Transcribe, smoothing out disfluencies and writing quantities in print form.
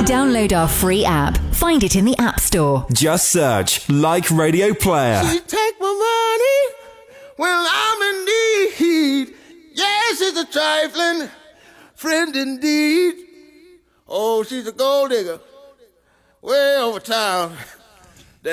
Download our free app. Find it in the App Store. Just search Like Radio Player. She take my money when I'm in need. Yes, it's a trifling friend indeed. Oh, she's a gold digger way over town.